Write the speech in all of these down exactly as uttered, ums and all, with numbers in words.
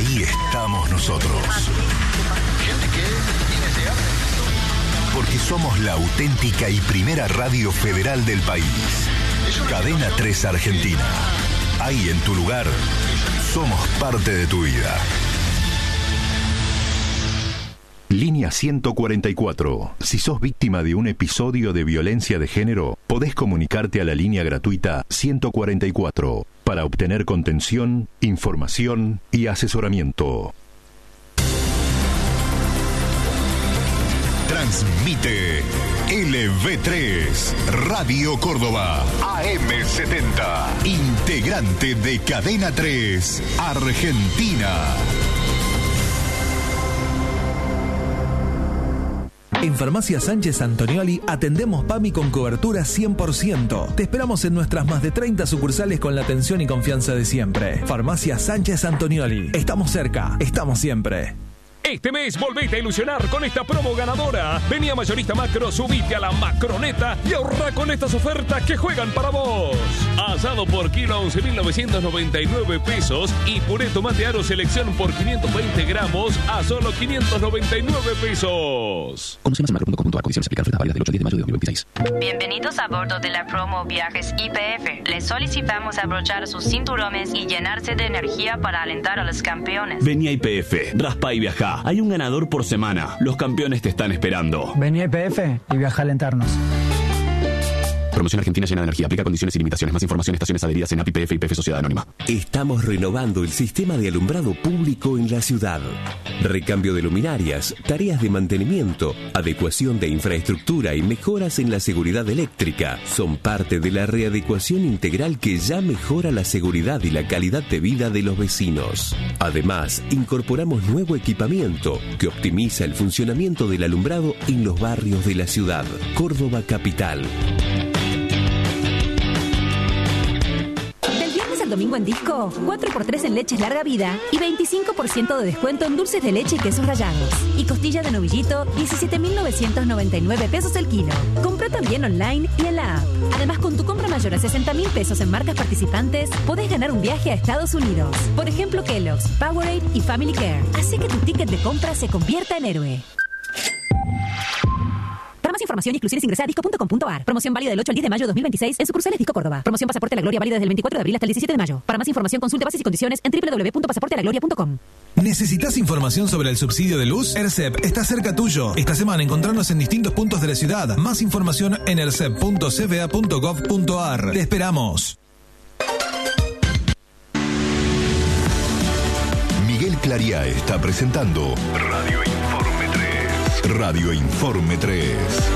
ahí estamos nosotros. Porque somos la auténtica y primera radio federal del país. Cadena tres Argentina. Ahí en tu lugar, somos parte de tu vida. Línea ciento cuarenta y cuatro. Si sos víctima de un episodio de violencia de género, podés comunicarte a la línea gratuita ciento cuarenta y cuatro para obtener contención, información y asesoramiento. Transmite L V tres, Radio Córdoba, A M setenta, integrante de Cadena tres, Argentina. En Farmacia Sánchez Antonioli atendemos PAMI con cobertura cien por ciento. Te esperamos en nuestras más de treinta sucursales con la atención y confianza de siempre. Farmacia Sánchez Antonioli. Estamos cerca, estamos siempre. Este mes volvete a ilusionar con esta promo ganadora. Vení a Mayorista Macro, subite a la Macroneta y ahorra con estas ofertas que juegan para vos. Asado por kilo a once mil novecientos noventa y nueve pesos y puré tomate aro selección por quinientos veinte gramos a solo quinientos noventa y nueve pesos. Conoce más en macro punto com punto a r. Condiciones aplican. Ofertas válidas del ocho al diez de mayo de dos mil veintiséis. Bienvenidos a bordo de la promo Viajes I P F. Les solicitamos abrochar sus cinturones y llenarse de energía para alentar a los campeones. Vení a I P F, raspa y viajá. Hay un ganador por semana. Los campeones te están esperando. Vení a I P F y viaja a alentarnos. Promoción Argentina llena de energía. Aplica condiciones y limitaciones. Más información, estaciones adheridas en A P I P F y I P F Sociedad Anónima. Estamos renovando el sistema de alumbrado público en la ciudad. Recambio de luminarias, tareas de mantenimiento, adecuación de infraestructura y mejoras en la seguridad eléctrica son parte de la readecuación integral que ya mejora la seguridad y la calidad de vida de los vecinos. Además, incorporamos nuevo equipamiento que optimiza el funcionamiento del alumbrado en los barrios de la ciudad. Córdoba Capital. Domingo en Disco, cuatro por tres en leches larga vida y veinticinco por ciento de descuento en dulces de leche y quesos rallados. Y costilla de novillito, diecisiete mil novecientos noventa y nueve pesos el kilo. Compra también online y en la app. Además, con tu compra mayor a sesenta mil pesos en marcas participantes, podés ganar un viaje a Estados Unidos. Por ejemplo, Kellogg's, Powerade y Family Care. Así que tu ticket de compra se convierta en héroe. Para más información y exclusiones ingresa a disco punto com punto a r. Promoción válida del ocho al diez de mayo de dos mil veintiséis en sucursales Disco Córdoba. Promoción Pasaporte a la Gloria válida desde el veinticuatro de abril hasta el diecisiete de mayo. Para más información consulte bases y condiciones en doble u doble u doble u punto pasaporte a la gloria punto com. ¿Necesitas información sobre el subsidio de luz? ERCEP está cerca tuyo. Esta semana encontrarnos en distintos puntos de la ciudad. Más información en ercep punto c b a punto gov punto a r. Te esperamos. Miguel Clariá está presentando Radio Informe tres. Radio Informe tres.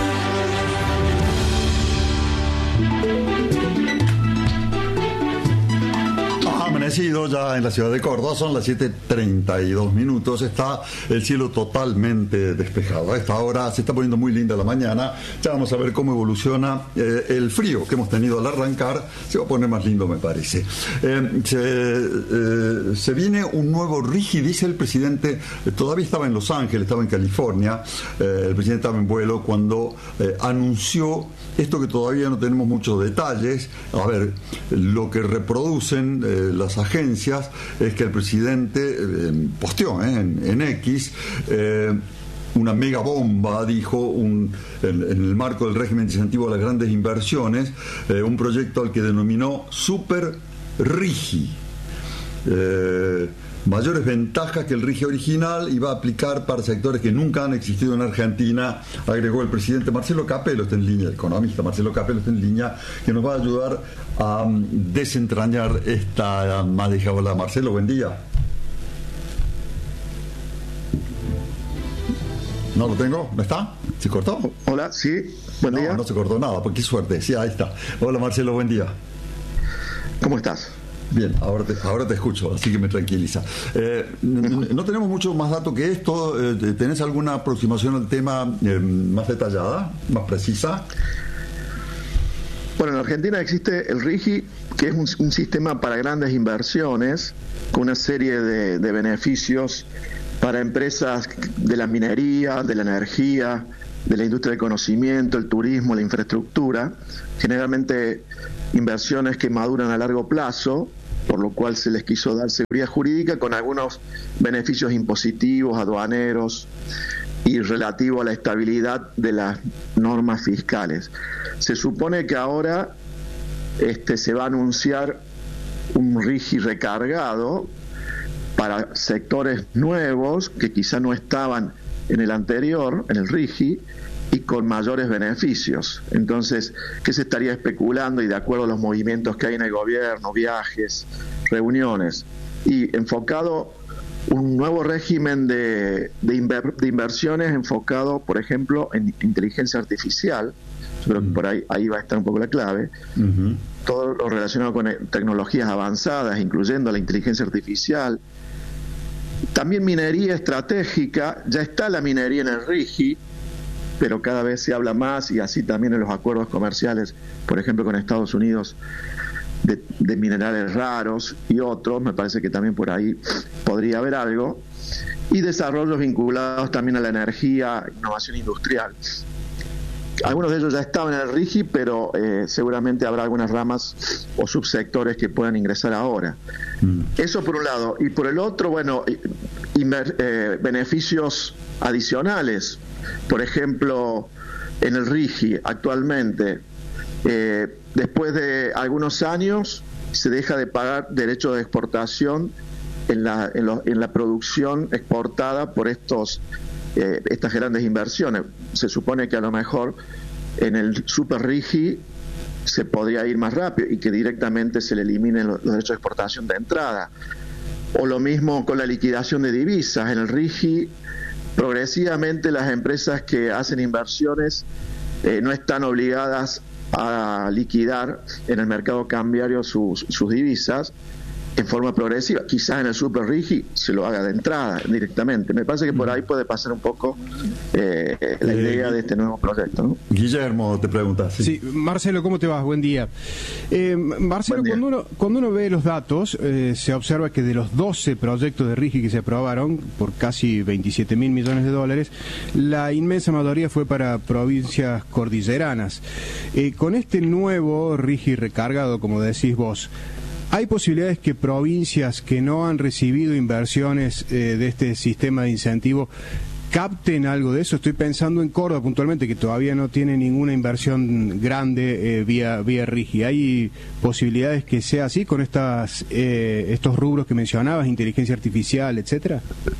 Amanecido ya en la ciudad de Córdoba, son las siete treinta y dos minutos, está el cielo totalmente despejado. A esta hora se está poniendo muy linda la mañana, ya vamos a ver cómo evoluciona eh, el frío que hemos tenido al arrancar, se va a poner más lindo me parece. Eh, se, eh, se viene un nuevo RIGI, dice el presidente, eh, todavía estaba en Los Ángeles, estaba en California, eh, el presidente estaba en vuelo cuando eh, anunció esto que todavía no tenemos muchos detalles. A ver, lo que reproducen eh, las agencias es que el presidente eh, posteó eh, en, en X eh, una mega bomba, dijo, un, en, en el marco del régimen incentivo a las grandes inversiones, eh, un proyecto al que denominó Super RIGI. Eh, mayores ventajas que el RIGI original y va a aplicar para sectores que nunca han existido en Argentina, agregó el presidente. Marcelo Capello está en línea, el economista Marcelo Capello está en línea, que nos va a ayudar a um, desentrañar esta madeja. Hola Marcelo, buen día. ¿No lo tengo? ¿No está? ¿Se cortó? Hola, sí, buen no, día. No se cortó nada, pues qué suerte. Sí, ahí está. Hola Marcelo, buen día. ¿Cómo estás? Bien, ahora te, ahora te escucho, así que me tranquiliza. Eh, no tenemos mucho más dato que esto. Eh, ¿Tenés alguna aproximación al tema eh, más detallada, más precisa? Bueno, en Argentina existe el RIGI, que es un, un sistema para grandes inversiones, con una serie de, de beneficios para empresas de la minería, de la energía, de la industria del conocimiento, el turismo, la infraestructura, generalmente inversiones que maduran a largo plazo por lo cual se les quiso dar seguridad jurídica con algunos beneficios impositivos, aduaneros y relativo a la estabilidad de las normas fiscales. Se supone que ahora este, se va a anunciar un RIGI recargado para sectores nuevos que quizá no estaban en el anterior, en el RIGI, y con mayores beneficios. Entonces, ¿qué se estaría especulando? Y de acuerdo a los movimientos que hay en el gobierno, viajes, reuniones, y enfocado un nuevo régimen de, de, inver, de inversiones enfocado, por ejemplo, en inteligencia artificial. Yo creo que por ahí, ahí va a estar un poco la clave. Uh-huh. Todo lo relacionado con tecnologías avanzadas, incluyendo la inteligencia artificial. También minería estratégica. Ya está la minería en el RIGI, pero cada vez se habla más, y así también en los acuerdos comerciales, por ejemplo con Estados Unidos, de, de minerales raros y otros. Me parece que también por ahí podría haber algo. Y desarrollos vinculados también a la energía, innovación industrial. Algunos de ellos ya estaban en el RIGI, pero eh, seguramente habrá algunas ramas o subsectores que puedan ingresar ahora. Mm. Eso por un lado. Y por el otro, bueno, inver, eh, beneficios adicionales. Por ejemplo, en el RIGI actualmente, eh, después de algunos años, se deja de pagar derechos de exportación en la, en, lo, en la producción exportada por estos eh, estas grandes inversiones. Se supone que a lo mejor en el Super RIGI se podría ir más rápido y que directamente se le eliminen los, los derechos de exportación de entrada. O lo mismo con la liquidación de divisas. En el RIGI, progresivamente las empresas que hacen inversiones eh, no están obligadas a liquidar en el mercado cambiario sus, sus divisas en forma progresiva. Quizás en el Super RIGI se lo haga de entrada directamente. Me parece que por ahí puede pasar un poco eh, la idea de este nuevo proyecto, ¿no? Guillermo te pregunta. Sí, sí, Marcelo, ¿cómo te vas? Buen día. Eh, Marcelo, Buen día. Cuando, uno, cuando uno ve los datos, eh, se observa que de los doce proyectos de RIGI que se aprobaron por casi veintisiete mil millones de dólares, la inmensa mayoría fue para provincias cordilleranas. Eh, con este nuevo RIGI recargado, como decís vos, ¿hay posibilidades que provincias que no han recibido inversiones eh, de este sistema de incentivo capten algo de eso? Estoy pensando en Córdoba puntualmente, que todavía no tiene ninguna inversión grande eh, vía vía RIGI. ¿Hay posibilidades que sea así con estas eh, estos rubros que mencionabas, inteligencia artificial, etcétera?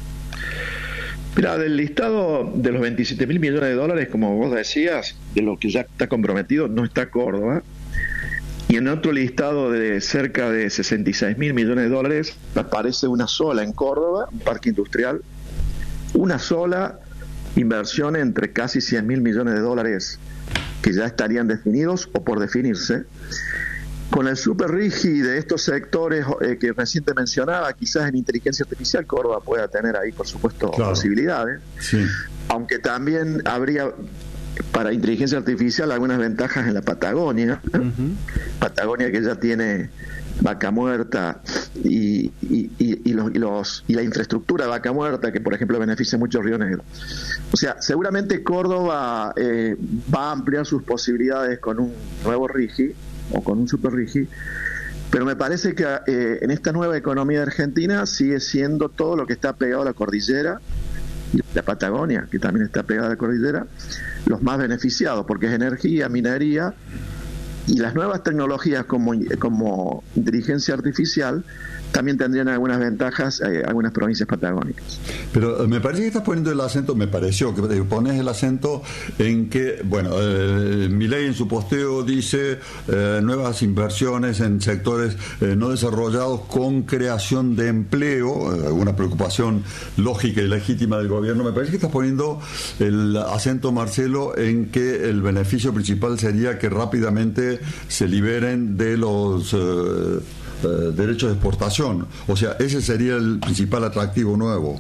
Mira, del listado de los veintisiete mil millones de dólares, como vos decías, de lo que ya está comprometido, no está Córdoba. Y en otro listado de cerca de sesenta y seis mil millones de dólares aparece una sola en Córdoba, un parque industrial, una sola inversión entre casi cien mil millones de dólares que ya estarían definidos o por definirse. Con el Super RIGI de estos sectores eh, que recién te mencionaba, quizás en inteligencia artificial Córdoba pueda tener ahí, por supuesto, claro, posibilidades, sí. Aunque también habría para inteligencia artificial algunas ventajas en la Patagonia, ¿no? Uh-huh. Patagonia que ya tiene Vaca Muerta y, y, y, y, los, y, los, y la infraestructura de Vaca Muerta, que por ejemplo beneficia mucho Río Negro. O sea, seguramente Córdoba eh, va a ampliar sus posibilidades con un nuevo RIGI o con un Super RIGI, pero me parece que eh, en esta nueva economía de Argentina sigue siendo todo lo que está pegado a la cordillera, y la Patagonia, que también está pegada a la cordillera, los más beneficiados, porque es energía, minería, y las nuevas tecnologías como, como inteligencia artificial también tendrían algunas ventajas eh, algunas provincias patagónicas. Pero me parece que estás poniendo el acento, me pareció que pones el acento en que, bueno, eh, Milei en su posteo dice eh, nuevas inversiones en sectores eh, no desarrollados con creación de empleo, eh, alguna preocupación lógica y legítima del gobierno. Me parece que estás poniendo el acento, Marcelo, en que el beneficio principal sería que rápidamente se liberen de los eh, Eh, derechos de exportación. O sea, ese sería el principal atractivo nuevo.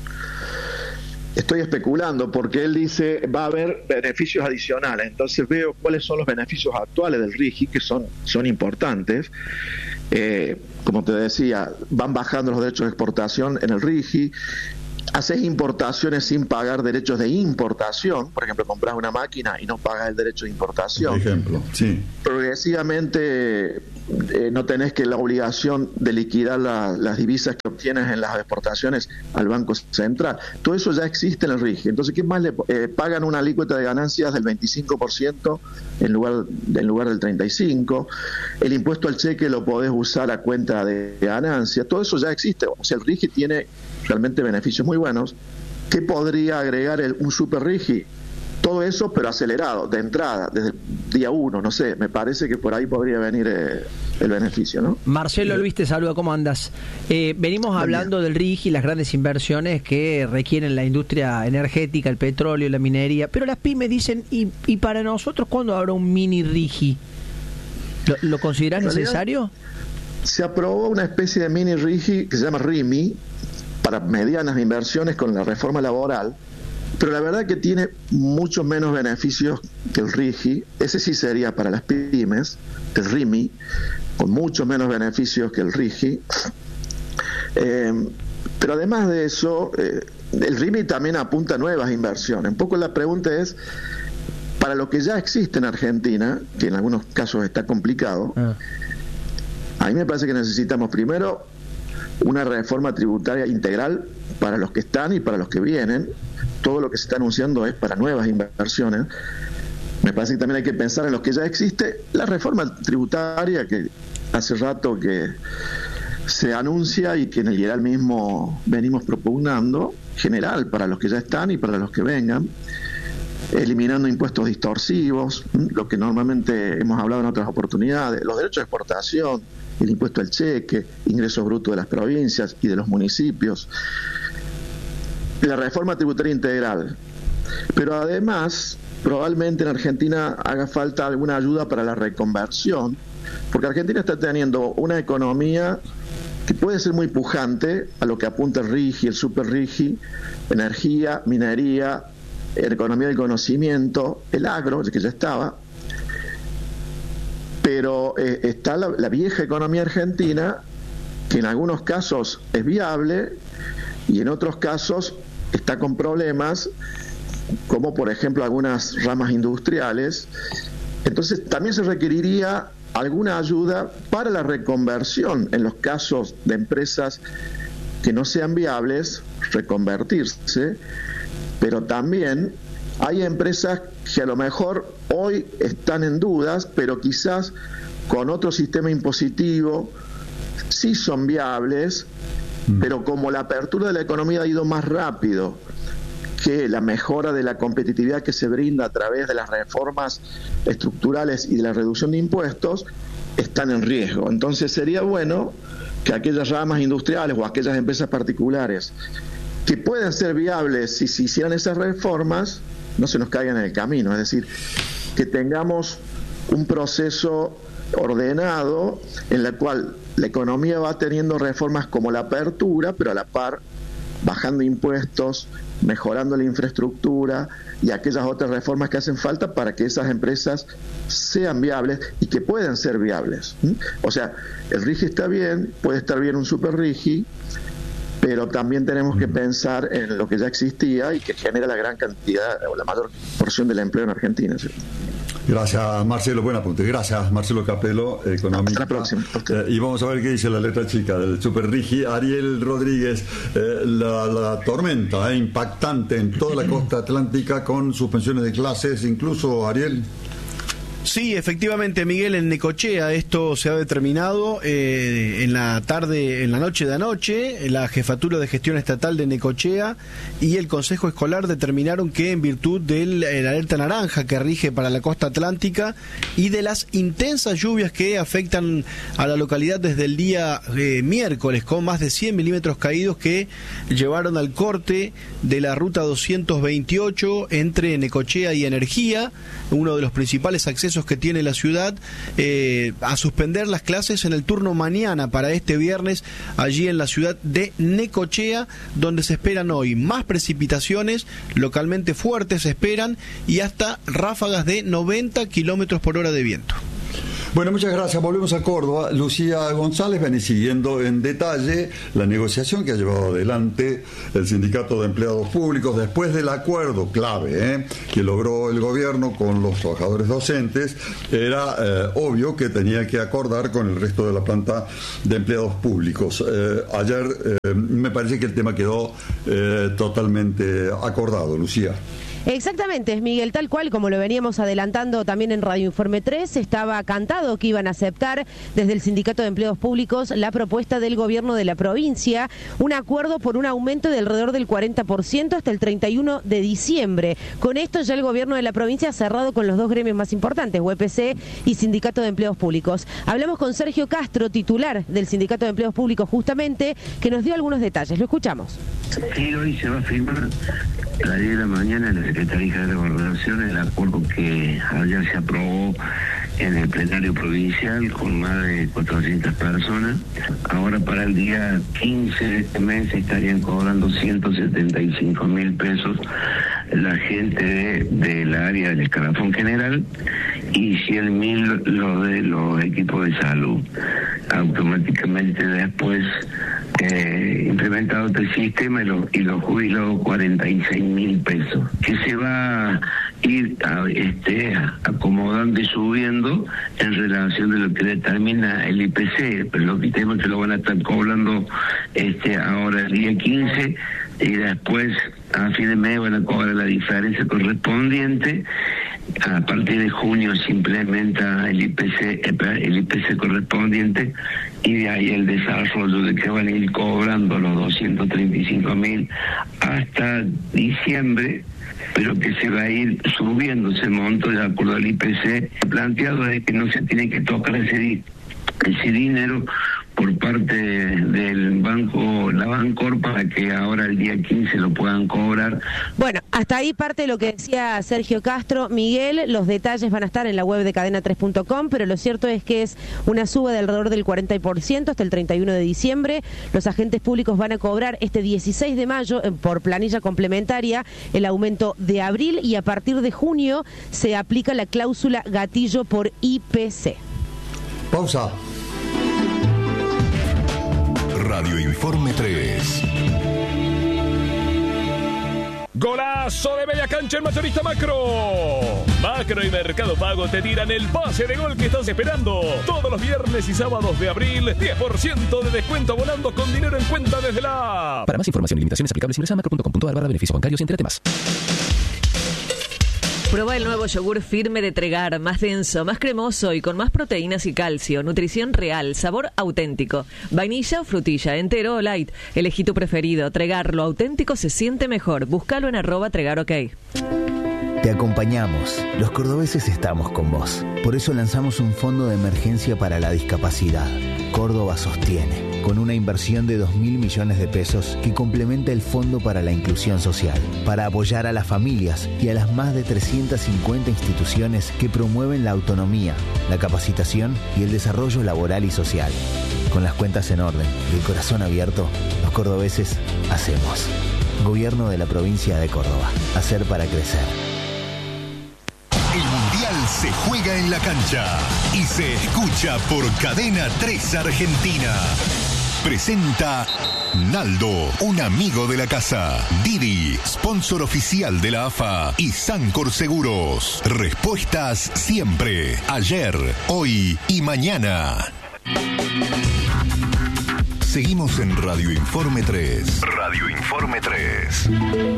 Estoy especulando porque él dice va a haber beneficios adicionales, entonces veo cuáles son los beneficios actuales del RIGI, que son, son importantes. Eh, como te decía, van bajando los derechos de exportación en el RIGI, haces importaciones sin pagar derechos de importación, por ejemplo, compras una máquina y no pagas el derecho de importación. Por ejemplo, sí. Progresivamente eh, no tenés que la obligación de liquidar la, las divisas que obtienes en las exportaciones al Banco Central. Todo eso ya existe en el RIGI. Entonces, ¿qué más le eh, pagan una alícuota de ganancias del veinticinco por ciento en lugar, en lugar del treinta y cinco por ciento? El impuesto al cheque lo podés usar a cuenta de ganancia. Todo eso ya existe. O sea, el RIGI tiene realmente beneficios muy buenos. ¿Qué podría agregar el, un super RIGI? Todo eso, pero acelerado, de entrada, desde el día uno, no sé, me parece que por ahí podría venir eh, el beneficio, ¿no? Marcelo Luis te saluda, ¿cómo andas? Eh, venimos Buen hablando día. del RIGI, las grandes inversiones que requieren la industria energética, el petróleo, la minería, pero las pymes dicen, ¿y, y para nosotros cuándo habrá un mini RIGI? ¿Lo, lo considerás necesario? Se aprobó una especie de mini RIGI que se llama RIMI, para medianas inversiones con la reforma laboral, pero la verdad que tiene muchos menos beneficios que el RIGI. Ese sí sería para las pymes, el RIMI, con muchos menos beneficios que el RIGI. Eh, pero además de eso, eh, el RIMI también apunta a nuevas inversiones. Un poco la pregunta es, para lo que ya existe en Argentina, que en algunos casos está complicado, ah. a mí me parece que necesitamos primero una reforma tributaria integral para los que están y para los que vienen. Todo lo que se está anunciando es para nuevas inversiones. Me parece que también hay que pensar en los que ya existe. La reforma tributaria que hace rato que se anuncia y que en el Ideal mismo venimos propugnando, general para los que ya están y para los que vengan, eliminando impuestos distorsivos, lo que normalmente hemos hablado en otras oportunidades, los derechos de exportación, el impuesto al cheque, ingresos brutos de las provincias y de los municipios, la reforma tributaria integral. Pero además, probablemente en Argentina haga falta alguna ayuda para la reconversión, porque Argentina está teniendo una economía que puede ser muy pujante, a lo que apunta el RIGI, el super RIGI, energía, minería, economía del conocimiento, el agro, que ya estaba, pero eh, está la, la vieja economía argentina, que en algunos casos es viable y en otros casos está con problemas, como por ejemplo algunas ramas industriales. Entonces también se requeriría alguna ayuda para la reconversión en los casos de empresas que no sean viables, reconvertirse, pero también hay empresas que a lo mejor hoy están en dudas, pero quizás con otro sistema impositivo sí son viables, mm. pero como la apertura de la economía ha ido más rápido que la mejora de la competitividad que se brinda a través de las reformas estructurales y de la reducción de impuestos, están en riesgo. Entonces sería bueno que aquellas ramas industriales o aquellas empresas particulares que pueden ser viables si se hicieran esas reformas, no se nos caigan en el camino. Es decir, que tengamos un proceso ordenado en el cual la economía va teniendo reformas como la apertura, pero a la par bajando impuestos, mejorando la infraestructura y aquellas otras reformas que hacen falta para que esas empresas sean viables y que puedan ser viables. ¿Mm? O sea, el RIGI está bien, puede estar bien un super RIGI, pero también tenemos que pensar en lo que ya existía y que genera la gran cantidad o la mayor porción del empleo en Argentina, ¿sí? Gracias, Marcelo. Buen apunte. Gracias, Marcelo Capello, economista. Hasta la próxima. Eh, y vamos a ver qué dice la letra chica del Super RIGI. Ariel Rodríguez, eh, la, la tormenta eh, impactante en toda la costa atlántica con suspensiones de clases, incluso, Ariel. Sí, efectivamente, Miguel, en Necochea esto se ha determinado eh, en la tarde, en la noche de anoche, la Jefatura de Gestión Estatal de Necochea y el Consejo Escolar determinaron que en virtud de la alerta naranja que rige para la costa atlántica y de las intensas lluvias que afectan a la localidad desde el día eh, miércoles, con más de cien milímetros caídos que llevaron al corte de la ruta doscientos veintiocho entre Necochea y Energía, uno de los principales accesos que tiene la ciudad, eh, a suspender las clases en el turno mañana para este viernes allí en la ciudad de Necochea, donde se esperan hoy más precipitaciones, localmente fuertes se esperan, y hasta ráfagas de noventa kilómetros por hora de viento. Bueno, muchas gracias. Volvemos a Córdoba. Lucía González viene siguiendo en detalle la negociación que ha llevado adelante el Sindicato de Empleados Públicos después del acuerdo clave ¿eh? que logró el gobierno con los trabajadores docentes. Era eh, obvio que tenía que acordar con el resto de la planta de empleados públicos. Eh, ayer eh, me parece que el tema quedó eh, totalmente acordado, Lucía. Exactamente, Miguel, tal cual como lo veníamos adelantando también en Radio Informe tres, estaba cantado que iban a aceptar desde el Sindicato de Empleados Públicos la propuesta del gobierno de la provincia, un acuerdo por un aumento de alrededor del cuarenta por ciento hasta el treinta y uno de diciembre. Con esto ya el gobierno de la provincia ha cerrado con los dos gremios más importantes, U E P C y Sindicato de Empleados Públicos. Hablamos con Sergio Castro, titular del Sindicato de Empleados Públicos justamente, que nos dio algunos detalles. Lo escuchamos. Sí, hoy se va a firmar a las diez de la mañana en la Secretaría de Gobernación el acuerdo que ayer se aprobó en el plenario provincial con más de cuatrocientas personas. Ahora para el día quince de este mes estarían cobrando ciento setenta y cinco mil pesos la gente de, del área del escalafón general y cien mil lo de los equipos de salud. Automáticamente después eh, implementado este sistema y los y los jubilados cuarenta y seis mil pesos, que se va a ir a, este, acomodando y subiendo en relación de lo que determina el I P C, pero lo que tenemos que lo van a estar cobrando este ahora el día quince y después a fin de mes van a cobrar la diferencia correspondiente. A partir de junio se implementa el I P C, el I P C correspondiente y de ahí el desarrollo de que van a ir cobrando los doscientos treinta y cinco mil hasta diciembre, pero que se va a ir subiendo ese monto de acuerdo al I P C. Planteado es que no se tiene que tocar ese, ese dinero por parte del banco, la Bancor, para que ahora el día quince lo puedan cobrar. Bueno, hasta ahí parte de lo que decía Sergio Castro. Miguel, los detalles van a estar en la web de cadena tres punto com, pero lo cierto es que es una suba de alrededor del cuarenta por ciento hasta el treinta y uno de diciembre. Los agentes públicos van a cobrar este dieciséis de mayo por planilla complementaria el aumento de abril y a partir de junio se aplica la cláusula gatillo por I P C. Pausa. Radio Informe tres. Golazo de media cancha en Mayorista Macro. Macro y Mercado Pago te tiran el pase de gol que estás esperando. Todos los viernes y sábados de abril, diez por ciento de descuento volando con dinero en cuenta desde la app. Para más información y limitaciones aplicables ingresa a macro punto com punto a r barra beneficios bancarios y entérate más. Prueba el nuevo yogur firme de Tregar, más denso, más cremoso y con más proteínas y calcio. Nutrición real, sabor auténtico. Vainilla o frutilla, entero o light. Elegí tu preferido. Tregar, lo auténtico se siente mejor. Búscalo en arroba Tregar OK. Te acompañamos. Los cordobeses estamos con vos. Por eso lanzamos un fondo de emergencia para la discapacidad. Córdoba sostiene, con una inversión de dos mil millones de pesos que complementa el Fondo para la Inclusión Social, para apoyar a las familias y a las más de trescientas cincuenta instituciones que promueven la autonomía, la capacitación y el desarrollo laboral y social. Con las cuentas en orden y el corazón abierto, los cordobeses hacemos. Gobierno de la provincia de Córdoba. Hacer para crecer. El Mundial se juega en la cancha y se escucha por Cadena tres Argentina. Presenta Naldo, un amigo de la casa. Didi, sponsor oficial de la A F A. Y Sancor Seguros. Respuestas siempre. Ayer, hoy y mañana. Seguimos en Radio Informe tres. Radio Informe tres.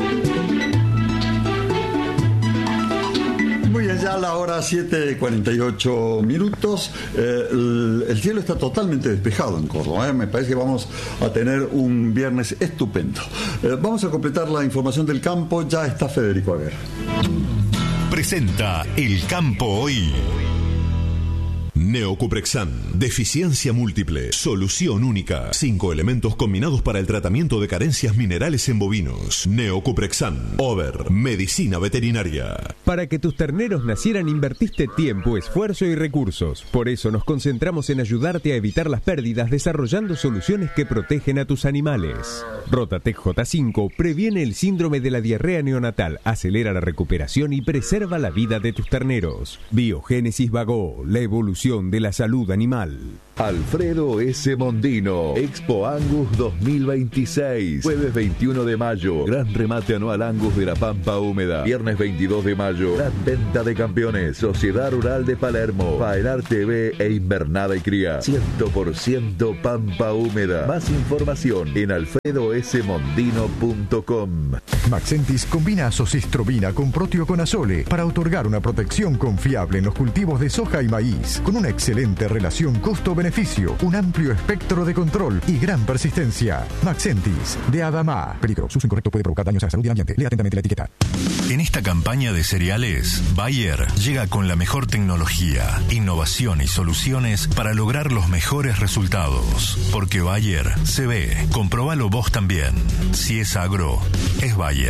Muy bien, ya a la hora siete cuarenta y ocho minutos. Eh, el, el cielo está totalmente despejado en Córdoba. ¿eh? Me parece que vamos a tener un viernes estupendo. Eh, vamos a completar la información del campo. Ya está Federico Aguer. Presenta El Campo Hoy. Neocuprexan, deficiencia múltiple, solución única. Cinco elementos combinados para el tratamiento de carencias minerales en bovinos. Neocuprexan, Over, medicina veterinaria. Para que tus terneros nacieran invertiste tiempo, esfuerzo y recursos. Por eso nos concentramos en ayudarte a evitar las pérdidas desarrollando soluciones que protegen a tus animales. Rotatec J cinco previene el síndrome de la diarrea neonatal, acelera la recuperación y preserva la vida de tus terneros. Biogénesis Vago, la evolución promoción de la salud animal. Alfredo S. Mondino, Expo Angus dos mil veintiséis, jueves veintiuno de mayo, gran remate anual Angus de la Pampa Húmeda, viernes veintidós de mayo, gran venta de campeones, Sociedad Rural de Palermo, Faenar T V e Invernada y Cría, cien por ciento Pampa Húmeda. Más información en alfredo s mondino punto com. Maxentis combina azocistrobina con proteoconazole para otorgar una protección confiable en los cultivos de soja y maíz, con una excelente relación costo-beneficio, un amplio espectro de control y gran persistencia. Maxentis, de Adama. Peligro, su uso incorrecto puede provocar daños a la salud y al ambiente. Lea atentamente la etiqueta. En esta campaña de cereales, Bayer llega con la mejor tecnología, innovación y soluciones para lograr los mejores resultados. Porque Bayer se ve. Comprobalo vos también. Si es agro, es Bayer.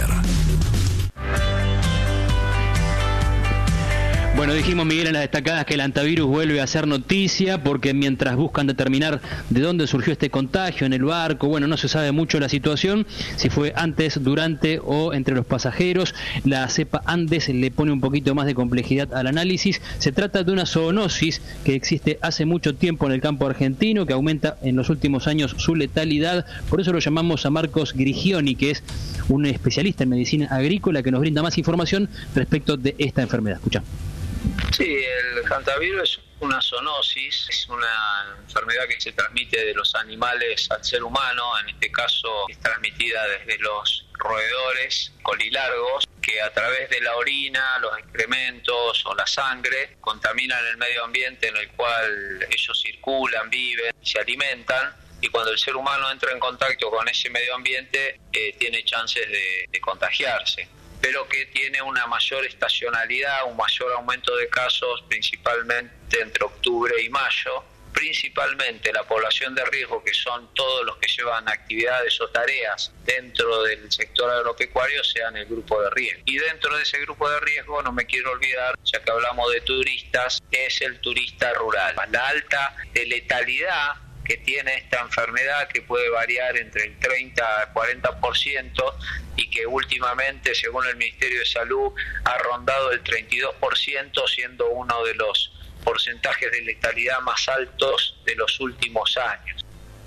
Bueno, dijimos, Miguel, en las destacadas que el antivirus vuelve a ser noticia porque mientras buscan determinar de dónde surgió este contagio, en el barco, bueno, no se sabe mucho la situación, si fue antes, durante o entre los pasajeros. La cepa Andes le pone un poquito más de complejidad al análisis. Se trata de una zoonosis que existe hace mucho tiempo en el campo argentino, que aumenta en los últimos años su letalidad. Por eso lo llamamos a Marcos Grigioni, que es un especialista en medicina agrícola, que nos brinda más información respecto de esta enfermedad. Escucha. Sí, el hantavirus es una zoonosis, es una enfermedad que se transmite de los animales al ser humano. En este caso es transmitida desde los roedores colilargos, que a través de la orina, los excrementos o la sangre contaminan el medio ambiente en el cual ellos circulan, viven, se alimentan. Y cuando el ser humano entra en contacto con ese medio ambiente, eh, tiene chances de, de contagiarse, pero que tiene una mayor estacionalidad, un mayor aumento de casos, principalmente entre octubre y mayo. Principalmente la población de riesgo, que son todos los que llevan actividades o tareas dentro del sector agropecuario, sean el grupo de riesgo. Y dentro de ese grupo de riesgo, no me quiero olvidar, ya que hablamos de turistas, es el turista rural. La alta letalidad que tiene esta enfermedad, que puede variar entre el treinta a cuarenta por ciento y que últimamente, según el Ministerio de Salud, ha rondado el treinta y dos por ciento, siendo uno de los porcentajes de letalidad más altos de los últimos años.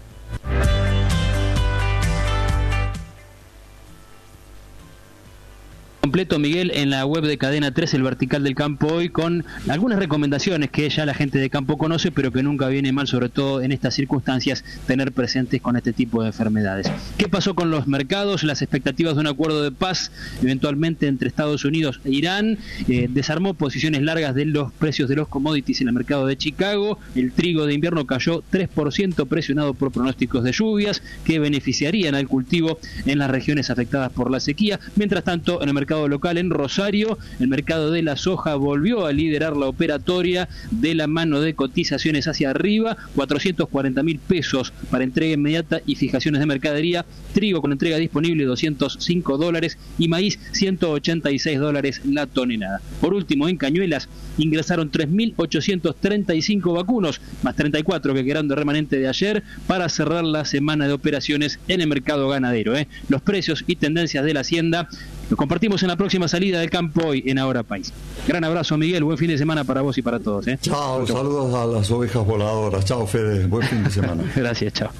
Completo, Miguel, en la web de Cadena tres, el vertical del campo hoy, con algunas recomendaciones que ya la gente de campo conoce, pero que nunca viene mal, sobre todo en estas circunstancias, tener presentes con este tipo de enfermedades. ¿Qué pasó con los mercados? Las expectativas de un acuerdo de paz eventualmente entre Estados Unidos e Irán eh, desarmó posiciones largas de los precios de los commodities en el mercado de Chicago. El trigo de invierno cayó tres por ciento, presionado por pronósticos de lluvias que beneficiarían al cultivo en las regiones afectadas por la sequía. Mientras tanto, en el mercado local en Rosario, el mercado de la soja volvió a liderar la operatoria de la mano de cotizaciones hacia arriba, cuatrocientos cuarenta mil pesos para entrega inmediata y fijaciones de mercadería, trigo con entrega disponible doscientos cinco dólares y maíz ciento ochenta y seis dólares la tonelada. Por último, en Cañuelas ingresaron tres mil ochocientos treinta y cinco vacunos, más treinta y cuatro que quedaron de remanente de ayer, para cerrar la semana de operaciones en el mercado ganadero. ¿eh? Los precios y tendencias de la hacienda los compartimos en la próxima salida del campo hoy en Ahora País. Gran abrazo, Miguel, buen fin de semana para vos y para todos. ¿eh? Chao, chao, saludos a las ovejas voladoras. Chao, Fede, buen fin de semana. Gracias, chao.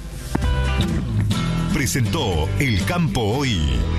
Presentó El Campo Hoy.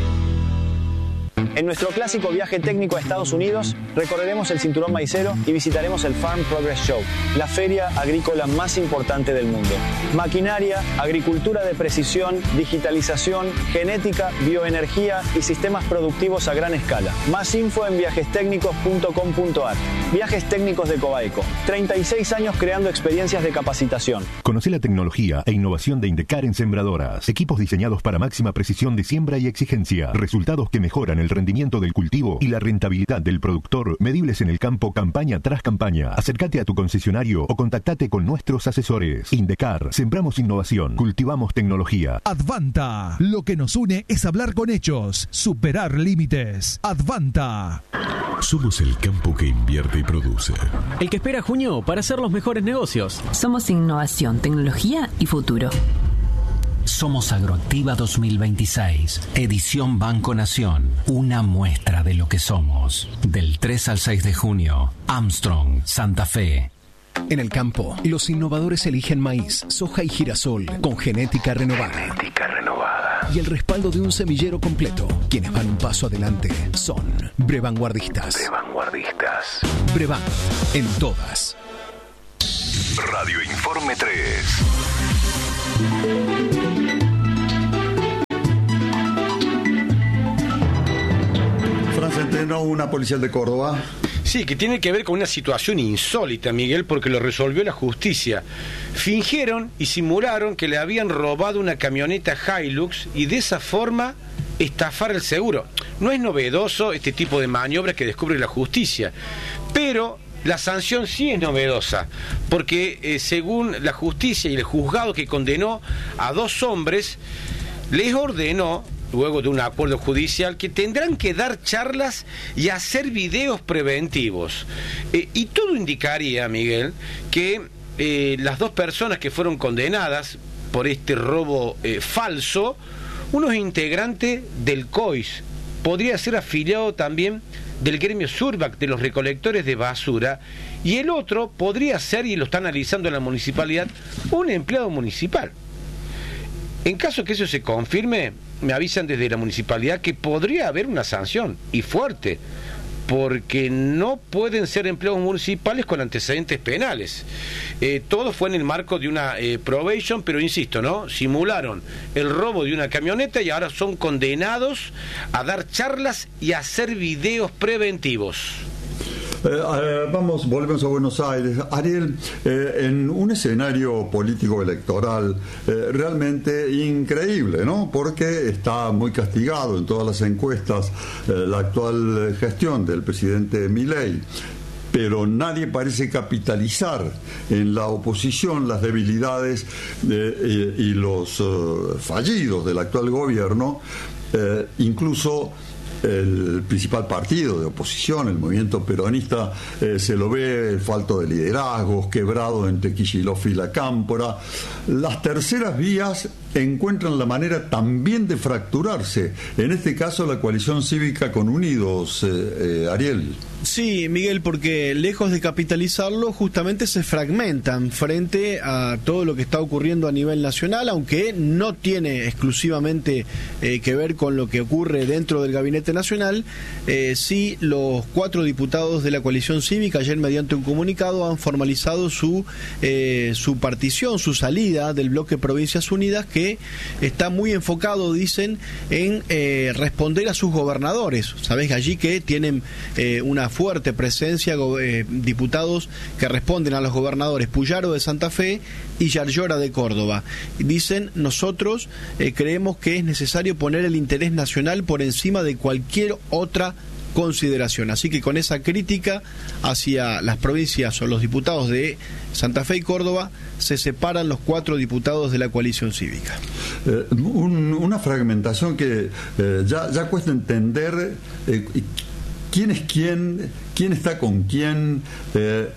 En nuestro clásico viaje técnico a Estados Unidos, recorreremos el cinturón maicero y visitaremos el Farm Progress Show, la feria agrícola más importante del mundo. Maquinaria, agricultura de precisión, digitalización, genética, bioenergía y sistemas productivos a gran escala. Más info en viajes técnicos punto com punto a r. Viajes Técnicos de Coaico. treinta y seis años creando experiencias de capacitación. Conoce la tecnología e innovación de Indecar en sembradoras. Equipos diseñados para máxima precisión de siembra y exigencia. Resultados que mejoran el rendimiento del cultivo y la rentabilidad del productor, medibles en el campo campaña tras campaña. Acércate a tu concesionario o contactate con nuestros asesores. Indecar, sembramos innovación, cultivamos tecnología. Advanta, lo que nos une es hablar con hechos, superar límites. Advanta. Somos el campo que invierte y produce. El que espera junio para hacer los mejores negocios. Somos innovación, tecnología y futuro. Somos Agroactiva dos mil veintiséis, edición Banco Nación, una muestra de lo que somos. Del tres al seis de junio, Armstrong, Santa Fe. En el campo, los innovadores eligen maíz, soja y girasol con genética renovada. Genética renovada. Y el respaldo de un semillero completo. Quienes van un paso adelante son Brevanguardistas. Brevanguardistas. Brevan, en todas. Radio Informe tres. Fran Centeno, una policial de Córdoba. Sí, que tiene que ver con una situación insólita, Miguel, porque lo resolvió la justicia. Fingieron y simularon que le habían robado una camioneta Hilux y de esa forma estafar el seguro. No es novedoso este tipo de maniobras que descubre la justicia, pero la sanción sí es novedosa, porque eh, según la justicia y el juzgado que condenó a dos hombres, les ordenó, luego de un acuerdo judicial, que tendrán que dar charlas y hacer videos preventivos. Eh, y todo indicaría, Miguel, que eh, las dos personas que fueron condenadas por este robo eh, falso, uno es integrante del C O I S, podría ser afiliado también del gremio Surbac, de los recolectores de basura, y el otro podría ser, y lo está analizando la municipalidad, un empleado municipal. En caso que eso se confirme, me avisan desde la municipalidad que podría haber una sanción, y fuerte, porque no pueden ser empleados municipales con antecedentes penales. Eh, todo fue en el marco de una eh, probation, pero insisto, ¿no? Simularon el robo de una camioneta y ahora son condenados a dar charlas y a hacer videos preventivos. Eh, eh, vamos, volvemos a Buenos Aires. Ariel, eh, en un escenario político electoral eh, realmente increíble, ¿no? Porque está muy castigado en todas las encuestas eh, la actual gestión del presidente Milei. Pero nadie parece capitalizar en la oposición las debilidades eh, y, y los uh, fallidos del actual gobierno, eh, incluso el principal partido de oposición, el movimiento peronista, eh, se lo ve falto de liderazgos, quebrado entre Kicillof y la Cámpora. Las terceras vías encuentran la manera también de fracturarse, en este caso la coalición cívica con Unidos, eh, eh, Ariel. Sí, Miguel, porque lejos de capitalizarlo, justamente se fragmentan frente a todo lo que está ocurriendo a nivel nacional, aunque no tiene exclusivamente eh, que ver con lo que ocurre dentro del Gabinete Nacional. Eh, sí, los cuatro diputados de la coalición cívica, ayer mediante un comunicado, han formalizado su, eh, su partición, su salida del bloque Provincias Unidas, que está muy enfocado, dicen, en eh, responder a sus gobernadores. Sabés allí que tienen eh, una fuerte presencia eh, diputados que responden a los gobernadores Puyaro de Santa Fe y Yarlora de Córdoba. Dicen, nosotros eh, creemos que es necesario poner el interés nacional por encima de cualquier otra consideración. Así que con esa crítica hacia las provincias o los diputados de Santa Fe y Córdoba, se separan los cuatro diputados de la coalición cívica. Eh, un, una fragmentación que eh, ya, ya cuesta entender eh, quién es quién, quién está con quién. eh,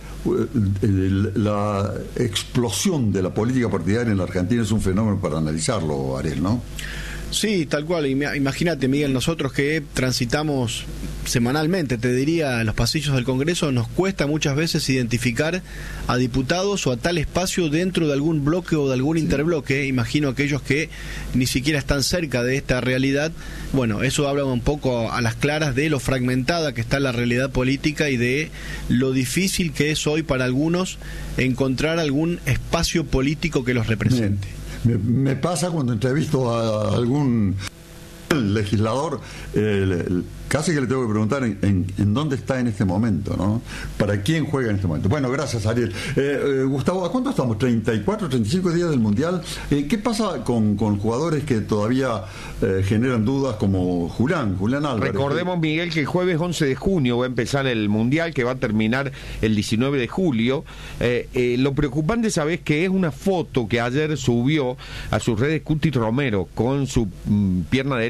la explosión de la política partidaria en la Argentina es un fenómeno para analizarlo, Ariel, ¿no? Sí, tal cual. Imagínate, Miguel, nosotros que transitamos semanalmente, te diría, en los pasillos del Congreso, nos cuesta muchas veces identificar a diputados o a tal espacio dentro de algún bloque o de algún sí. interbloque. Imagino aquellos que ni siquiera están cerca de esta realidad. Bueno, eso habla un poco a las claras de lo fragmentada que está la realidad política y de lo difícil que es hoy para algunos encontrar algún espacio político que los represente. Bien. Me, me pasa cuando entrevisto a algún legislador, eh, casi que le tengo que preguntar en, en, en dónde está en este momento, ¿no? ¿Para quién juega en este momento? Bueno, gracias, Ariel. Eh, eh, Gustavo, ¿a cuánto estamos? ¿treinta y cuatro, treinta y cinco días del Mundial? Eh, ¿Qué pasa con, con jugadores que todavía eh, generan dudas como Julián, Julián Álvarez? Recordemos, Miguel, que el jueves once de junio va a empezar el Mundial, que va a terminar el diecinueve de julio. Eh, eh, lo preocupante, ¿sabés? Que es una foto que ayer subió a sus redes Cuti Romero con su mm, pierna derecha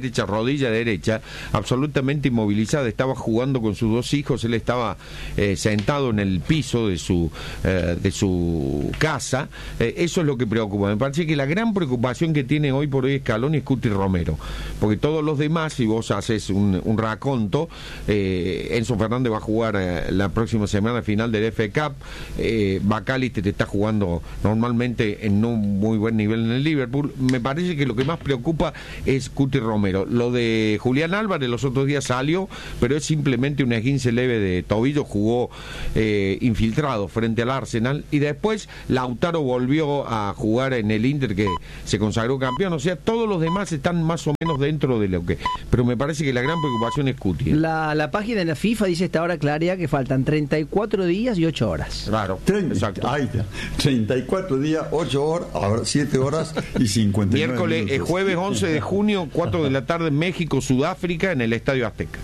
derecha, rodilla derecha, absolutamente inmovilizada, estaba jugando con sus dos hijos, él estaba eh, sentado en el piso de su eh, de su casa. Eh, eso es lo que preocupa. Me parece que la gran preocupación que tiene hoy por hoy Scaloni es Cuti Romero, porque todos los demás, si vos haces un, un raconto, eh, Enzo Fernández va a jugar eh, la próxima semana final del F A Cup, eh, McAllister te está jugando normalmente en un muy buen nivel en el Liverpool. Me parece que lo que más preocupa es Cuti Romero. Lo de Julián Álvarez los otros días salió, pero es simplemente un esguince leve de tobillo, jugó eh, infiltrado frente al Arsenal, y después Lautaro volvió a jugar en el Inter, que se consagró campeón. O sea, todos los demás están más o menos dentro de lo que... Pero me parece que la gran preocupación es Cuti. La, la página de la FIFA dice esta hora clara que faltan treinta y cuatro días y ocho horas. Claro, exacto. Ahí está. treinta y cuatro días, ocho horas, ahora siete horas y cincuenta y nueve Miércoles, minutos. eh, jueves once de junio, cuatro de la tarde, México, Sudáfrica, en el Estadio Azteca.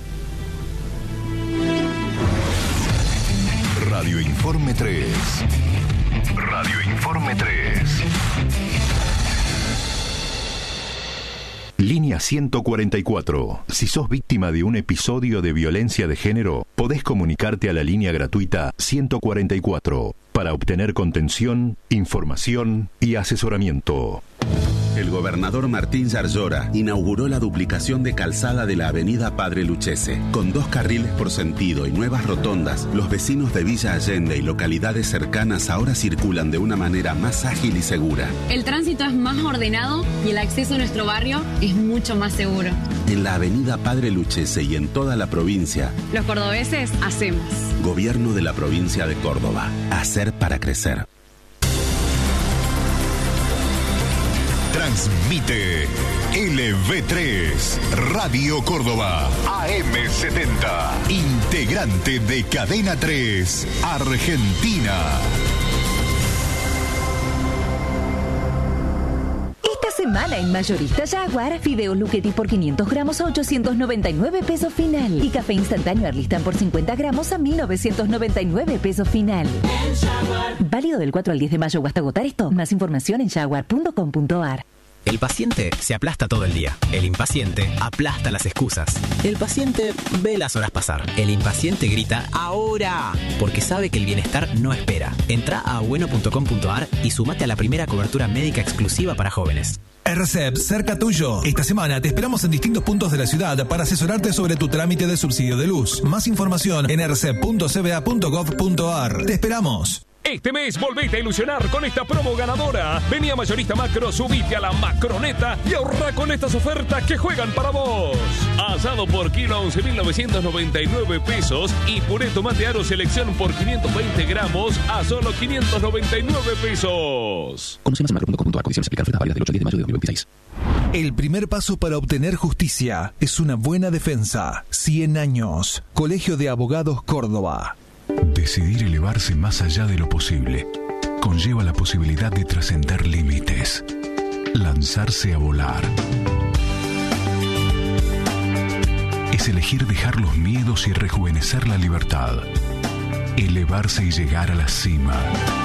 Radio Informe tres. Radio Informe tres. Línea ciento cuarenta y cuatro. Si sos víctima de un episodio de violencia de género, podés comunicarte a la línea gratuita ciento cuarenta y cuatro para obtener contención, información y asesoramiento. El gobernador Martín Yarlora inauguró la duplicación de calzada de la avenida Padre Lucchese. Con dos carriles por sentido y nuevas rotondas, los vecinos de Villa Allende y localidades cercanas ahora circulan de una manera más ágil y segura. El tránsito es más ordenado y el acceso a nuestro barrio es mucho más seguro. En la avenida Padre Lucchese y en toda la provincia, los cordobeses hacemos. Gobierno de la provincia de Córdoba. Hacer para crecer. Transmite L V tres, Radio Córdoba, A M setenta, integrante de Cadena tres, Argentina. Esta semana en Mayorista Jaguar, fideos Luchetti por quinientos gramos a ochocientos noventa y nueve pesos final. Y café instantáneo Arlistan por cincuenta gramos a mil novecientos noventa y nueve pesos final. Válido del cuatro al diez de mayo o hasta agotar esto. Más información en jaguar punto com punto a r. El paciente se aplasta todo el día. El impaciente aplasta las excusas. El paciente ve las horas pasar. El impaciente grita ¡ahora! Porque sabe que el bienestar no espera. Entra a bueno punto com punto a r y sumate a la primera cobertura médica exclusiva para jóvenes. R C E P, cerca tuyo. Esta semana te esperamos en distintos puntos de la ciudad para asesorarte sobre tu trámite de subsidio de luz. Más información en r c e p punto c b a punto gov punto a r. Te esperamos. Este mes volvete a ilusionar con esta promo ganadora. Vení a Mayorista Macro, subite a la Macroneta y ahorra con estas ofertas que juegan para vos. Asado por kilo a once mil novecientos noventa y nueve pesos y puré tomate aro selección por quinientos veinte gramos a solo quinientos noventa y nueve pesos. Conoce más en macro punto com punto a r. Condiciones aplican. Oferta válida del ocho al diez de mayo de dos mil veintiséis. El primer paso para obtener justicia es una buena defensa. cien años. Colegio de Abogados Córdoba. Decidir elevarse más allá de lo posible conlleva la posibilidad de trascender límites, lanzarse a volar. Es elegir dejar los miedos y rejuvenecer la libertad, elevarse y llegar a la cima.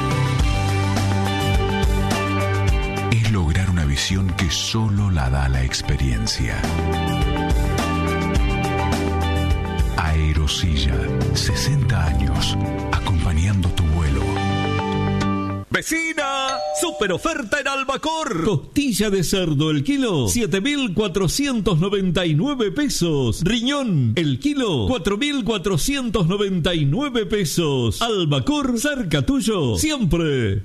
Es lograr una visión que solo la da la experiencia. Aerosilla, sesenta años, acompañando tu vuelo. ¡Vecina! ¡Super oferta en Albacor! Costilla de cerdo el kilo, siete mil cuatrocientos noventa y nueve pesos. Riñón el kilo, cuatro mil cuatrocientos noventa y nueve pesos. Albacor, cerca tuyo, siempre.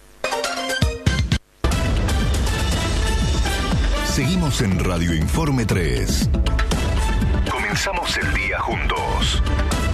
Seguimos en Radio Informe tres. Comenzamos el día juntos.